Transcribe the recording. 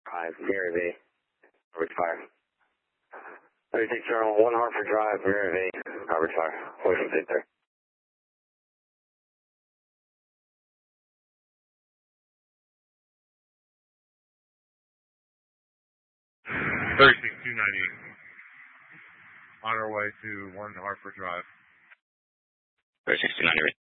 Drive, Mirror V. Robert Fire. 36 Charlie, 1 Hartford Drive, Mirror V. Robert Fire. Washington, sir. 36298. On our way to 1 Hartford Drive. 36298.